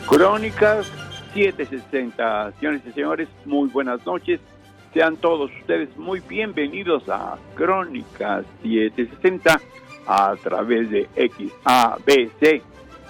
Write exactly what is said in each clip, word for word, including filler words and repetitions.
Crónicas setecientos sesenta. Señores y señores, muy buenas noches. Sean todos ustedes muy bienvenidos a Crónicas setecientos sesenta a través de X A B C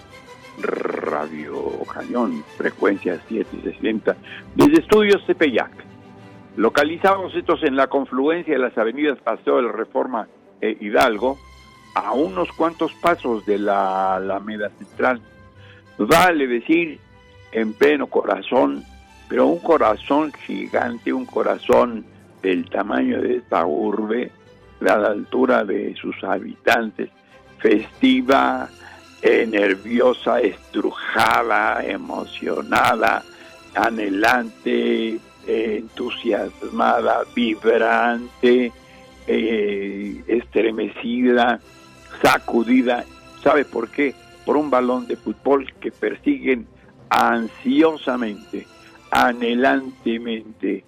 Radio Cañón, frecuencia setecientos sesenta, desde Estudios Tepeyac. Localizados estos en la confluencia de las avenidas Paseo de la Reforma e Hidalgo, a unos cuantos pasos de la Alameda Central. Vale decir, en pleno corazón, pero un corazón gigante, un corazón del tamaño de esta urbe, a la altura de sus habitantes, festiva, eh, nerviosa, estrujada, emocionada, anhelante, eh, entusiasmada, vibrante, eh, estremecida, sacudida. ¿Sabe por qué? Por un balón de fútbol que persiguen ansiosamente, anhelantemente,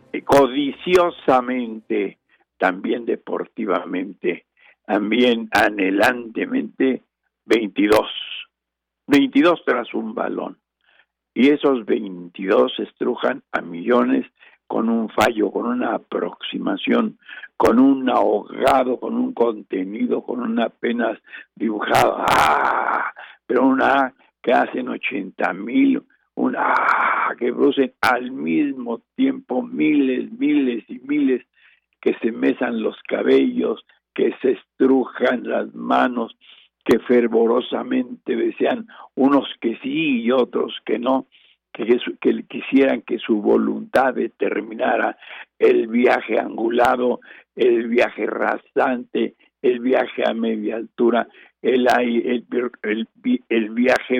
codiciosamente, también deportivamente, también anhelantemente, veintidós. veintidós tras un balón. Y esos veintidós estrujan a millones con un fallo, con una aproximación, con un ahogado, con un contenido, con una apenas dibujado, ¡ah! Pero una A que hacen ochenta mil, un ¡ah! Que producen al mismo tiempo miles, miles y miles, que se mesan los cabellos, que se estrujan las manos, que fervorosamente desean unos que sí y otros que no, que, que quisieran que su voluntad determinara el viaje angulado, el viaje rasante, el viaje a media altura, el, el, el, el viaje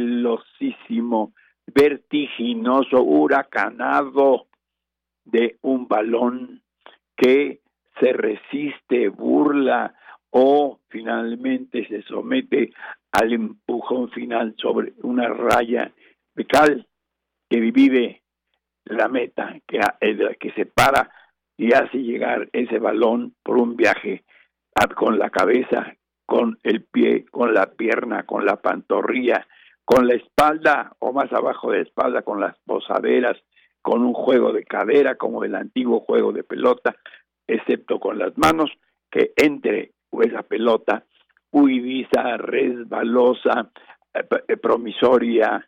velocísimo, vertiginoso, huracanado de un balón que se resiste, burla o finalmente se somete al empujón final sobre una raya de cal que divide la meta, que, que separa y hace llegar ese balón por un viaje con la cabeza, con el pie, con la pierna, con la pantorrilla, con la espalda o más abajo de la espalda, con las posaderas, con un juego de cadera como el antiguo juego de pelota, excepto con las manos, que entre esa pelota huidiza, resbalosa, eh, promisoria,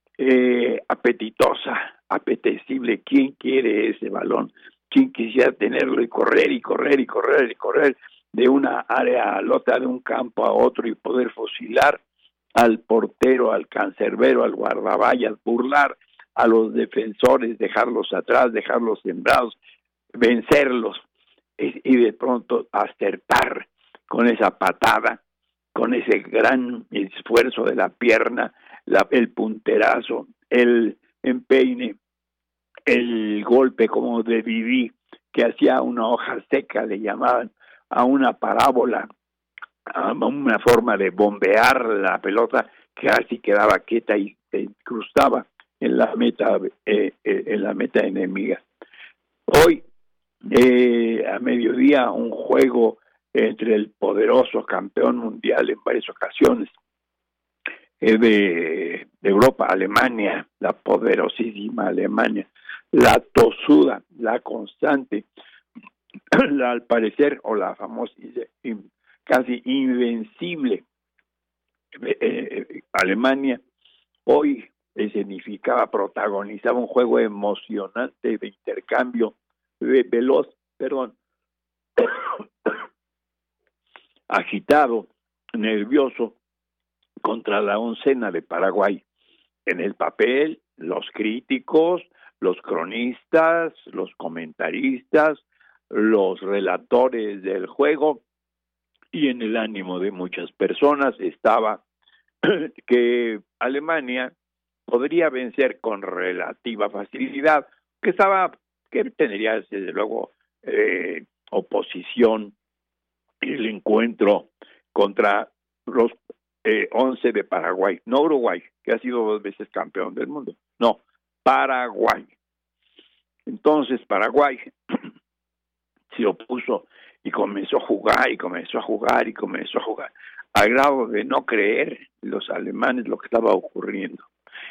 eh, apetitosa, apetecible. ¿Quién quiere ese balón? ¿Quién quisiera tenerlo y correr y correr y correr y correr de una área a la otra, de un campo a otro y poder fusilar al portero, al cancerbero, al guardaballas, burlar a los defensores, dejarlos atrás, dejarlos sembrados, vencerlos y de pronto acertar con esa patada, con ese gran esfuerzo de la pierna, la, el punterazo, el empeine, el golpe como de Didi, que hacía una hoja seca, le llamaban, a una parábola, a una forma de bombear la pelota que así quedaba quieta y se incrustaba en la meta, eh, eh, en la meta enemiga. Hoy, eh, a mediodía, un juego entre el poderoso campeón mundial en varias ocasiones eh, de, de Europa, Alemania, la poderosísima Alemania, la tosuda, la constante, la, al parecer, o la famosa, casi invencible eh, eh, Alemania, hoy escenificaba, protagonizaba un juego emocionante de intercambio de, veloz, perdón, agitado, nervioso, contra la oncena de Paraguay. En el papel, los críticos, los cronistas, los comentaristas, los relatores del juego, y en el ánimo de muchas personas estaba que Alemania podría vencer con relativa facilidad, que estaba, que tendría desde luego eh, oposición el encuentro contra los eh, once de Paraguay, no Uruguay, que ha sido dos veces campeón del mundo, no, Paraguay. Entonces Paraguay se opuso y comenzó a jugar y comenzó a jugar y comenzó a jugar, al grado de no creer los alemanes lo que estaba ocurriendo.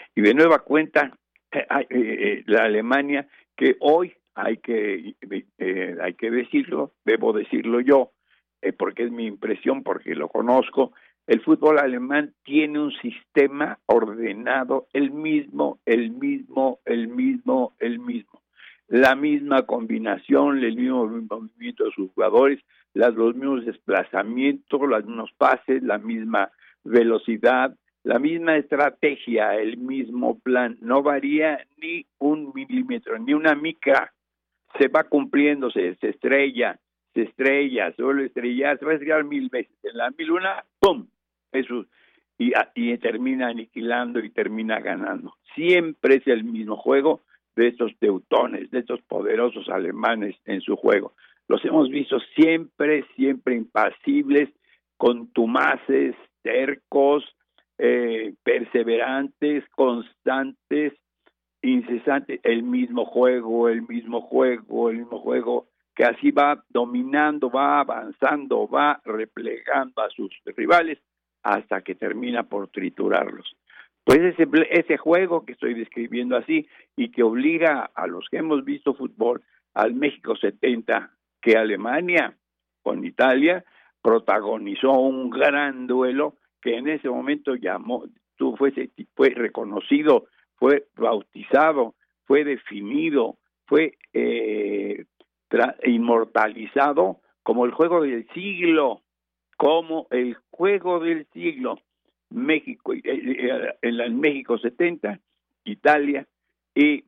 Y de nueva cuenta, eh, eh, la Alemania, que hoy hay que, eh, hay que decirlo, debo decirlo yo, eh, porque es mi impresión, porque lo conozco, el fútbol alemán tiene un sistema ordenado, el mismo, el mismo, el mismo, el mismo. La misma combinación, el mismo movimiento de sus jugadores, las, los mismos desplazamientos, los mismos pases, la misma velocidad, la misma estrategia, el mismo plan. No varía ni un milímetro, ni una mica. Se va cumpliendo, se, se estrella, se estrella, se vuelve a estrellar, se va a estrellar mil veces. En la mil una, ¡pum! Eso, y, y termina aniquilando y termina ganando. Siempre es el mismo juego de estos teutones, de estos poderosos alemanes en su juego. Los hemos visto siempre, siempre impasibles, contumaces, tercos, eh, perseverantes, constantes, incesantes, el mismo juego, el mismo juego, el mismo juego, que así va dominando, va avanzando, va replegando a sus rivales hasta que termina por triturarlos. Pues ese, ese juego que estoy describiendo así y que obliga a los que hemos visto fútbol al México setenta, que Alemania con Italia protagonizó un gran duelo que en ese momento llamó, fue, fue reconocido, fue bautizado, fue definido, fue eh, tra- inmortalizado como el juego del siglo, como el juego del siglo. México, eh, eh, en el México setenta, Italia y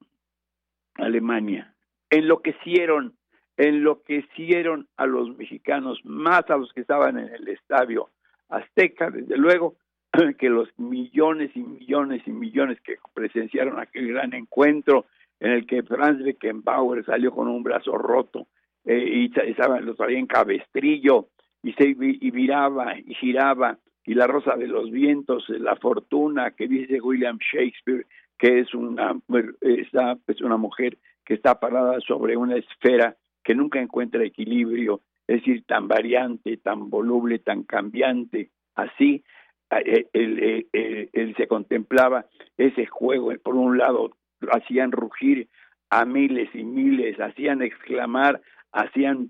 Alemania enloquecieron, enloquecieron a los mexicanos, más a los que estaban en el estadio Azteca, desde luego, que los millones y millones y millones que presenciaron aquel gran encuentro en el que Franz Beckenbauer salió con un brazo roto eh, y estaban, lo traía en cabestrillo y se y viraba y giraba, y La Rosa de los Vientos, La Fortuna, que dice William Shakespeare, que es una, esa, es una mujer que está parada sobre una esfera que nunca encuentra equilibrio, es decir, tan variante, tan voluble, tan cambiante, así, él, él, él, él se contemplaba ese juego. Por un lado, hacían rugir a miles y miles, hacían exclamar, hacían,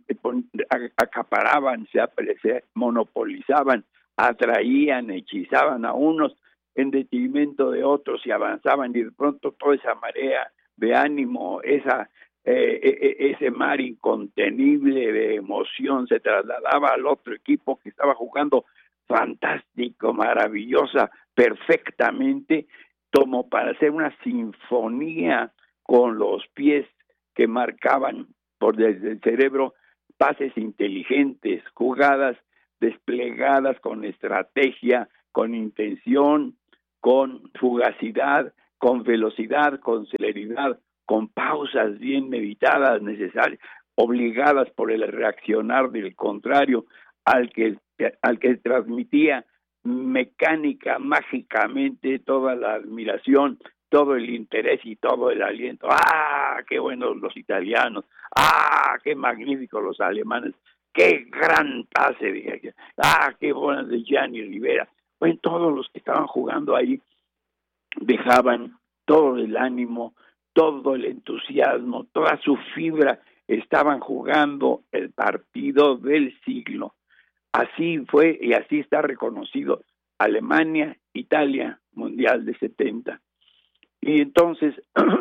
acaparaban, se, se monopolizaban, atraían, hechizaban a unos en detrimento de otros y avanzaban, y de pronto toda esa marea de ánimo, esa eh, ese mar incontenible de emoción se trasladaba al otro equipo que estaba jugando fantástico, maravillosa, perfectamente, como para hacer una sinfonía con los pies que marcaban por desde el cerebro pases inteligentes, jugadas desplegadas con estrategia, con intención, con fugacidad, con velocidad, con celeridad, con pausas bien meditadas, necesarias, obligadas por el reaccionar del contrario, al que, al que transmitía mecánica, mágicamente, toda la admiración, todo el interés y todo el aliento. ¡Ah, qué buenos los italianos! ¡Ah, qué magníficos los alemanes! ¡Qué gran pase! Dije. ¡Ah, qué buenas de Gianni Rivera! Bueno, todos los que estaban jugando ahí dejaban todo el ánimo, todo el entusiasmo, toda su fibra, estaban jugando el partido del siglo. Así fue y así está reconocido Alemania, Italia, Mundial de setenta. Y entonces,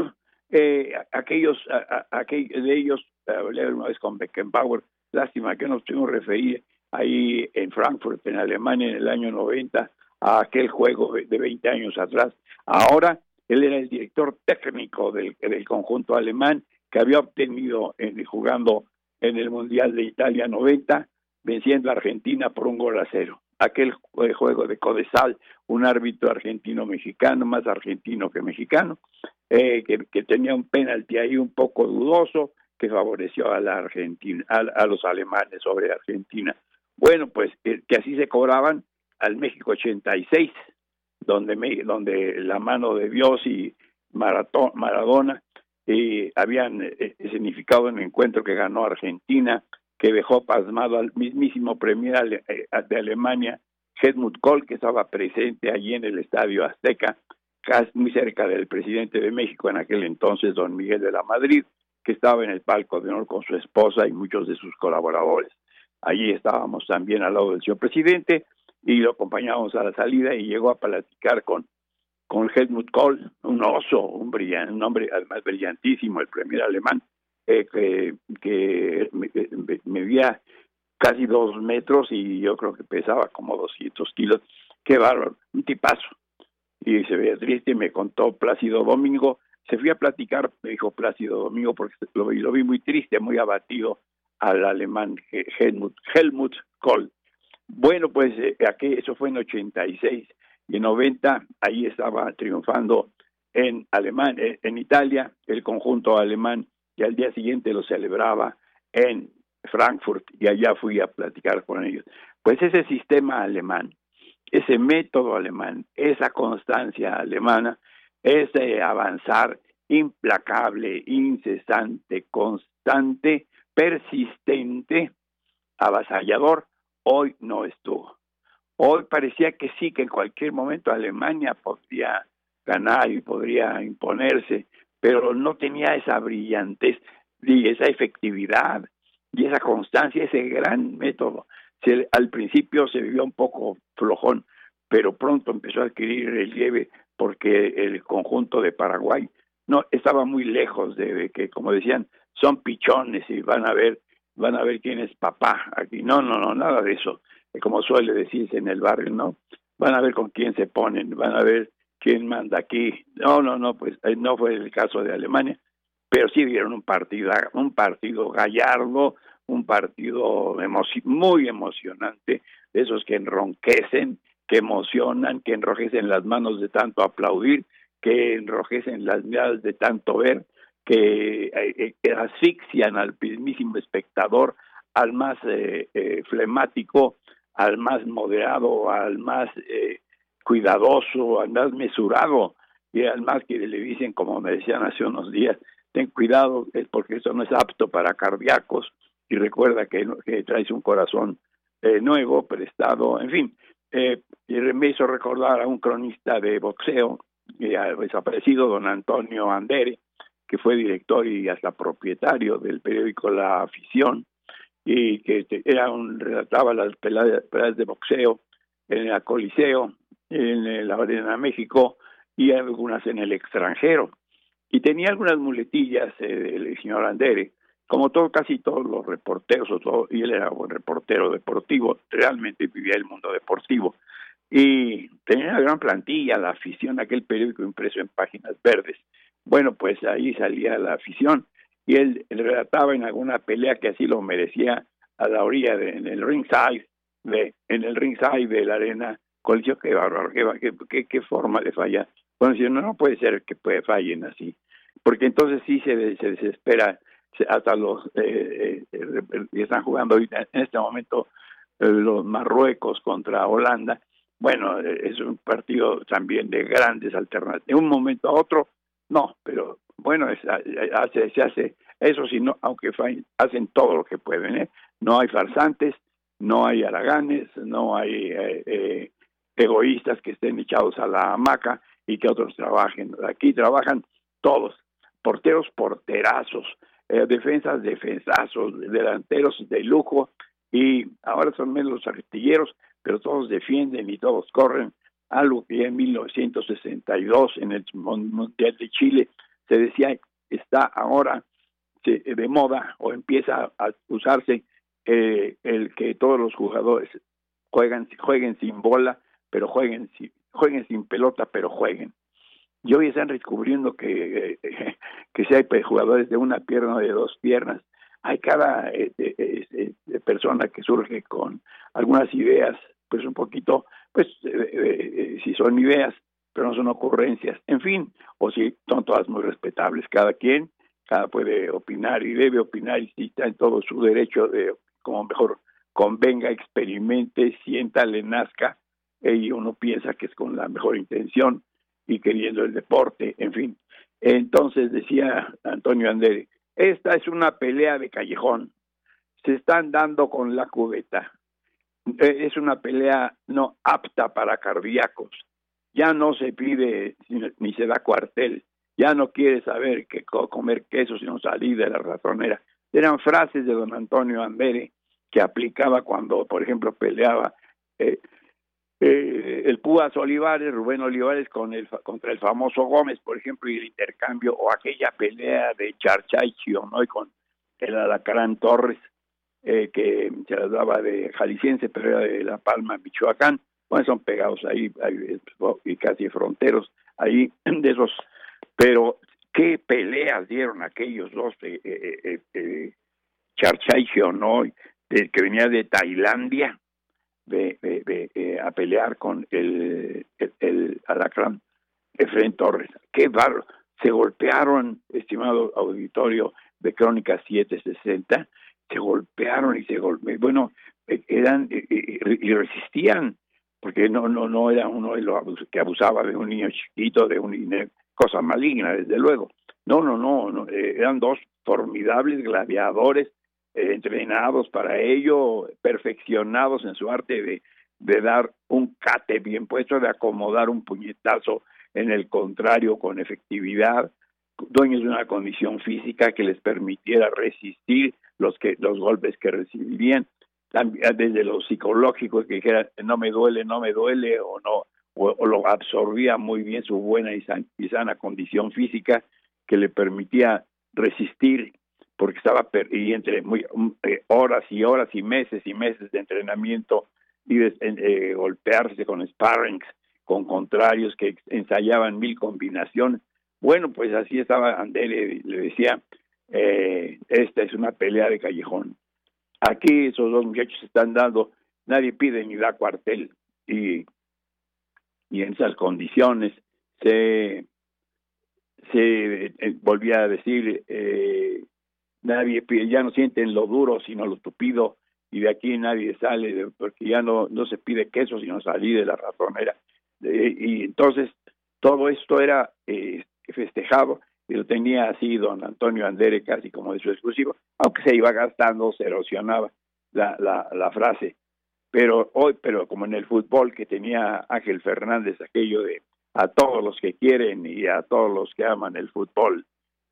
eh, aquellos, a, a, aquellos de ellos, hablé una vez con Beckenbauer, lástima que nos tuvimos que referir ahí en Frankfurt, en Alemania, en el año noventa, a aquel juego de veinte años atrás. Ahora, él era el director técnico del, del conjunto alemán, que había obtenido, en, jugando en el Mundial de Italia noventa, venciendo a Argentina por un gol a cero. Aquel juego de Codesal, un árbitro argentino-mexicano, más argentino que mexicano, eh, que, que tenía un penalti ahí un poco dudoso, que favoreció a la Argentina, a, a los alemanes sobre Argentina. Bueno, pues eh, que así se cobraban al México ochenta y seis, donde, me, donde la mano de Dios y Maratón, Maradona eh, habían eh, significado un encuentro que ganó Argentina, que dejó pasmado al mismísimo premier de Alemania, Helmut Kohl, que estaba presente allí en el Estadio Azteca, casi muy cerca del presidente de México en aquel entonces, don Miguel de la Madrid, que estaba en el palco de honor con su esposa y muchos de sus colaboradores. Allí estábamos también al lado del señor presidente y lo acompañamos a la salida y llegó a platicar con, con Helmut Kohl, un oso, un, brillante, un hombre además brillantísimo, el premier alemán, eh, que, que me veía casi dos metros y yo creo que pesaba como doscientos kilos. Qué bárbaro, un tipazo. Y se veía triste, me contó Plácido Domingo, se fui a platicar, me dijo Plácido Domingo, porque lo vi, lo vi muy triste, muy abatido al alemán Helmut, Helmut Kohl. Bueno, pues eh, aquí, eso fue en ochenta y seis, y en noventa, ahí estaba triunfando en Alemania, en Italia, el conjunto alemán, y al día siguiente lo celebraba en Frankfurt, y allá fui a platicar con ellos. Pues ese sistema alemán, ese método alemán, esa constancia alemana, ese avanzar implacable, incesante, constante, persistente, avasallador, hoy no estuvo. Hoy parecía que sí, que en cualquier momento Alemania podría ganar y podría imponerse, pero no tenía esa brillantez y esa efectividad y esa constancia, ese gran método. Se, al principio se vivió un poco flojón, pero pronto empezó a adquirir relieve porque el conjunto de Paraguay no estaba muy lejos de, de que, como decían, son pichones y van a ver, van a ver quién es papá aquí. No, no, no, nada de eso. Como suele decirse en el barrio, ¿no? Van a ver con quién se ponen, van a ver quién manda aquí. No, no, no, pues no fue el caso de Alemania, pero sí dieron un partido, un partido gallardo, un partido emoci- muy emocionante, de esos que enronquecen, que emocionan, que enrojecen las manos de tanto aplaudir, que enrojecen las miradas de tanto ver, que eh, eh, asfixian al mismísimo espectador, al más eh, eh, flemático, al más moderado, al más eh, cuidadoso, al más mesurado, y al más que le dicen, como me decían hace unos días, ten cuidado, es porque eso no es apto para cardíacos, y recuerda que, que traes un corazón eh, nuevo, prestado, en fin. Eh, y me hizo recordar a un cronista de boxeo, eh, desaparecido, don Antonio Andere, que fue director y hasta propietario del periódico La Afición, y que era un, relataba las peleas, peleas de boxeo en el Coliseo, en la Arena México y algunas en el extranjero. Y tenía algunas muletillas eh, del señor Andere, como todo, casi todos los reporteros, o todo, y él era un reportero deportivo, realmente vivía el mundo deportivo. Y tenía una gran plantilla, La Afición, aquel periódico impreso en páginas verdes. Bueno, pues ahí salía La Afición, y él, él relataba en alguna pelea que así lo merecía a la orilla de, en el ringside de en el ringside de la Arena Coliseo. Qué bárbaro, qué, qué, qué, qué forma de fallar. Bueno, si no, no puede ser que puede fallen así, porque entonces sí se, se desespera, se, hasta los eh, eh, eh, están jugando ahorita en este momento eh, los Marruecos contra Holanda. Bueno, eh, es un partido también de grandes alternativas. De un momento a otro, no, pero bueno, es, hace, se hace eso, sí, no, aunque fallen, hacen todo lo que pueden, ¿eh? No hay farsantes, no hay haraganes, no hay eh, eh, egoístas que estén echados a la hamaca y que otros trabajen. Aquí trabajan todos, porteros, porterazos, eh, defensas, defensazos, delanteros de lujo, y ahora son menos los artilleros, pero todos defienden y todos corren, algo que ya en mil novecientos sesenta y dos en el Mundial de Chile se decía está ahora de moda o empieza a usarse eh, el que todos los jugadores juegan, jueguen sin bola, pero jueguen, jueguen sin pelota, pero jueguen. Y hoy están descubriendo que, eh, que si hay jugadores de una pierna o de dos piernas, hay cada eh, eh, eh, persona que surge con algunas ideas, pues un poquito, pues eh, eh, si son ideas, pero no son ocurrencias, en fin, o si son todas muy respetables, cada quien, cada puede opinar y debe opinar y está en todo su derecho de como mejor convenga, experimente, sienta, le nazca, eh, y uno piensa que es con la mejor intención y queriendo el deporte, en fin. Entonces decía Antonio Andere, esta es una pelea de callejón, se están dando con la cubeta, es una pelea no apta para cardíacos, ya no se pide ni se da cuartel, ya no quiere saber que comer queso sino salir de la ratonera. Eran frases de don Antonio Andere que aplicaba cuando, por ejemplo, peleaba eh, eh, el Púas Olivares, Rubén Olivares con el, contra el famoso Gómez, por ejemplo, y el intercambio, o aquella pelea de Charchay Chionoy con el Alacrán Torres, eh, que se las daba de jalisciense, pero era de La Palma, Michoacán. Bueno, son pegados ahí, ahí y casi fronteros ahí de esos, pero qué peleas dieron aquellos dos, eh, eh, eh, eh, Charchay Chionoy, que venía de Tailandia, de, de, de eh, a pelear con el, el, el Alacrán Efraín Torres. Qué bárbaro. Se golpearon, estimado auditorio de Crónica setecientos sesenta, se golpearon y se golpearon. Bueno, eran eh, y resistían, porque no no no era uno que abusaba de un niño chiquito, de una cosa maligna, desde luego. No, no, no, no eran dos formidables gladiadores, eh, entrenados para ello, perfeccionados en su arte de, de dar un cate bien puesto, de acomodar un puñetazo en el contrario con efectividad, dueños de una condición física que les permitiera resistir los que los golpes que recibirían, también desde lo psicológico, que dijera no me duele, no me duele, o no, o, o lo absorbía muy bien su buena y, san, y sana condición física que le permitía resistir, porque estaba per y entre muy eh, horas y horas y meses y meses de entrenamiento y de eh, golpearse con sparrings con contrarios que ensayaban mil combinaciones. Bueno, pues así estaba Andere, le decía, eh, esta es una pelea de callejón. Aquí esos dos muchachos se están dando, nadie pide ni da cuartel, y, y en esas condiciones se, se eh, volvía a decir, eh, nadie pide, ya no sienten lo duro sino lo tupido, y de aquí nadie sale, porque ya no, no se pide queso sino salir de la ratonera. Eh, y entonces todo esto era eh, festejado, y lo tenía así don Antonio Andere casi como de su exclusivo, aunque se iba gastando, se erosionaba la, la, la frase. Pero hoy, pero como en el fútbol que tenía Ángel Fernández, aquello de a todos los que quieren y a todos los que aman el fútbol,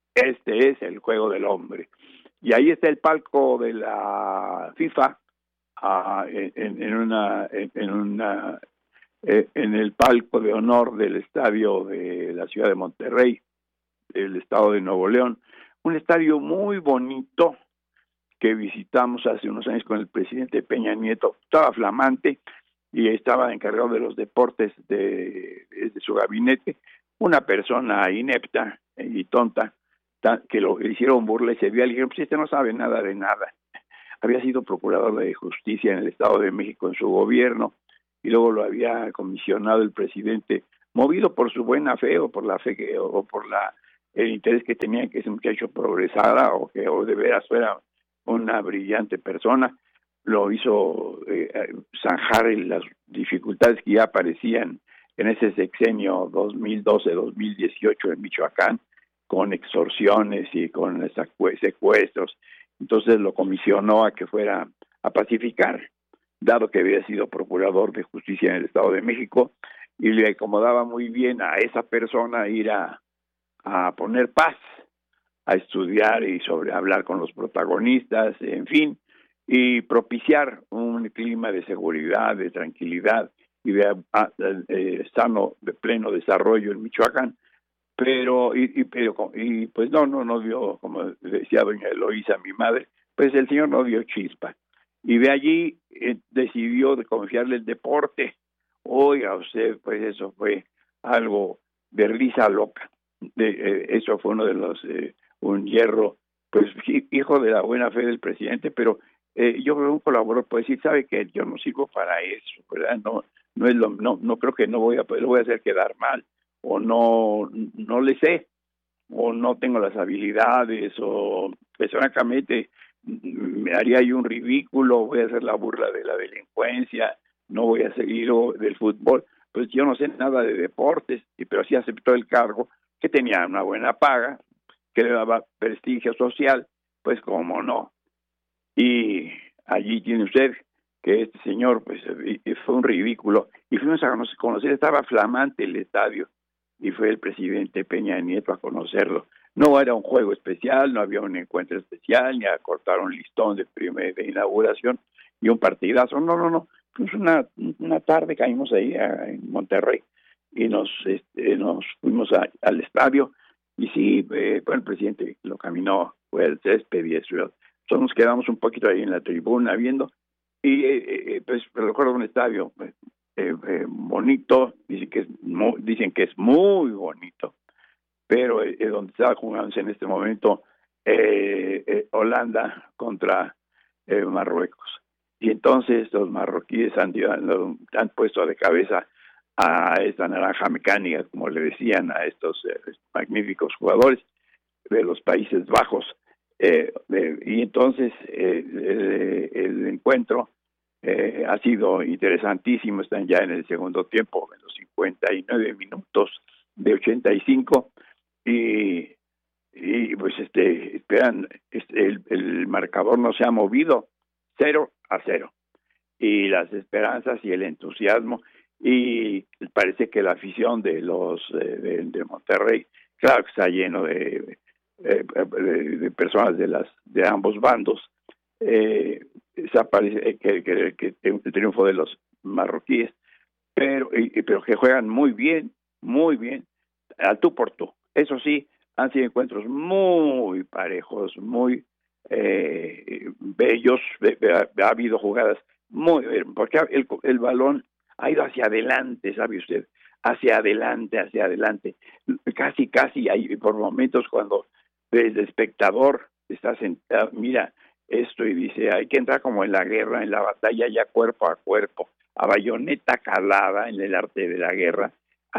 este es el juego del hombre. Y ahí está el palco de la FIFA, uh, en, en una en, en una Eh, en el palco de honor del estadio de la ciudad de Monterrey, el estado de Nuevo León, un estadio muy bonito que visitamos hace unos años con el presidente Peña Nieto. Estaba flamante y estaba encargado de los deportes de, de su gabinete, una persona inepta y tonta que lo hicieron burla y se vio, le dijeron, pues este no sabe nada de nada. Había sido procurador de justicia en el Estado de México en su gobierno, y luego lo había comisionado el presidente, movido por su buena fe o por la fe que, o por la el interés que tenía que ese muchacho progresara, o que o de veras fuera una brillante persona. Lo hizo eh, zanjar las dificultades que ya aparecían en ese sexenio dos mil doce dos mil dieciocho en Michoacán, con extorsiones y con secuestros. Entonces lo comisionó a que fuera a pacificar, dado que había sido procurador de justicia en el Estado de México, y le acomodaba muy bien a esa persona ir a, a poner paz, a estudiar y sobre hablar con los protagonistas, en fin, y propiciar un clima de seguridad, de tranquilidad y de a, eh, sano, de pleno desarrollo en Michoacán. Pero y, y pero y pues no no no dio, como decía doña Eloísa, mi madre, pues el señor no dio chispa, y de allí eh, decidió de confiarle el deporte. Oiga usted, pues eso fue algo de risa loca. De, eh, eso fue uno de los eh, un hierro, pues hijo de la buena fe del presidente, pero eh, yo creo un colaborador puede decir, sabe que yo no sirvo para eso, ¿verdad? No no es lo no no creo que no voy a lo voy a hacer quedar mal, o no no le sé, o no tengo las habilidades, o pues francamente me haría yo un ridículo, voy a hacer la burla de la delincuencia, no voy a seguir del fútbol, pues yo no sé nada de deportes, pero sí aceptó el cargo, que tenía una buena paga, que le daba prestigio social, pues cómo no. Y allí tiene usted que este señor, pues, fue un ridículo. Y fuimos a conocer, estaba flamante el estadio, y fue el presidente Peña Nieto a conocerlo. No era un juego especial, no había un encuentro especial, ni acortaron listón de, primer, de inauguración y un partidazo. No, no, no. Pues una, una tarde caímos ahí a, en Monterrey y nos, este, nos fuimos a, al estadio. Y sí, eh, bueno, el presidente lo caminó, fue el césped y eso. Entonces nos quedamos un poquito ahí en la tribuna viendo. Y eh, eh, pues recuerdo un estadio pues, eh, eh, bonito, dicen que, es muy, dicen que es muy bonito, pero eh, donde está jugándose en este momento eh, eh, Holanda contra eh, Marruecos. Y entonces los marroquíes han, han, han puesto de cabeza a esta naranja mecánica, como le decían a estos eh, magníficos jugadores de los Países Bajos. Eh, eh, y entonces eh, eh, el encuentro eh, ha sido interesantísimo. Están ya en el segundo tiempo, en los cincuenta y nueve minutos de ochenta y cinco, y, y pues este esperan, este, el, el marcador no se ha movido, cero a cero, y las esperanzas y el entusiasmo, y parece que la afición de los eh, de, de Monterrey, claro que está lleno de Eh, de, de personas de las de ambos bandos, eh, se aparece que, que, que el triunfo de los marroquíes, pero y, pero que juegan muy bien, muy bien, al tú por tú. Eso sí, han sido encuentros muy parejos, muy eh, bellos. Ha habido jugadas muy, porque el, el balón ha ido hacia adelante, ¿sabe usted? Hacia adelante, hacia adelante. Casi, casi hay por momentos cuando desde espectador está sentado, mira esto y dice, hay que entrar como en la guerra, en la batalla ya cuerpo a cuerpo, a bayoneta calada en el arte de la guerra.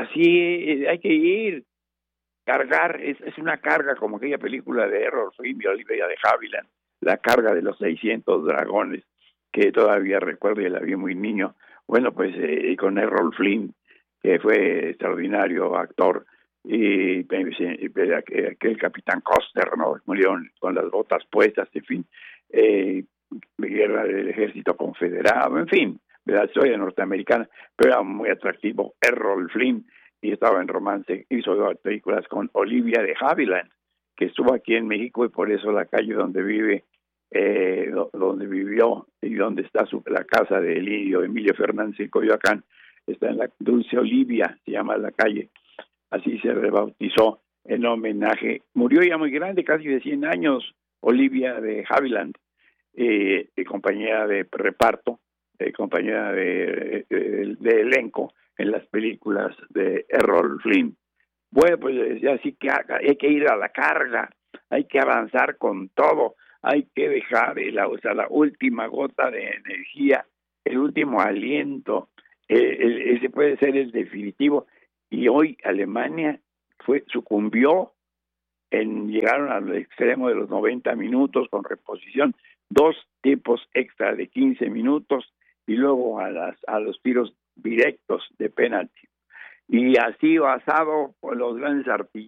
Así hay que ir, cargar, es, es una carga como aquella película de Errol Flynn y Olivia de Havilland, la carga de los seiscientos dragones, que todavía recuerdo y la vi muy niño. Bueno, pues eh, con Errol Flynn, que fue extraordinario actor, y, y aquel capitán Coster, ¿no? Murieron con las botas puestas, en fin, eh, guerra del ejército confederado, en fin, de la historia norteamericana, pero era muy atractivo Errol Flynn, y estaba en romance, hizo películas con Olivia de Havilland, que estuvo aquí en México, y por eso la calle donde vive, eh, donde vivió y donde está su, la casa de Emilio, Emilio Fernández en Coyoacán, está en la Dulce Olivia, se llama la calle. Así se rebautizó en homenaje. Murió ya muy grande, casi de cien años, Olivia de Havilland, eh, de compañía de reparto, de compañía de, de, de elenco en las películas de Errol Flynn. Bueno, pues así que hay que ir a la carga, hay que avanzar con todo, hay que dejar la, o sea, la última gota de energía, el último aliento, eh, el, ese puede ser el definitivo. Y hoy Alemania fue sucumbió, en llegaron al extremo de los noventa minutos con reposición, dos tiempos extra de quince minutos y luego a las a los tiros directos de penalti. Y así basado por los grandes artistas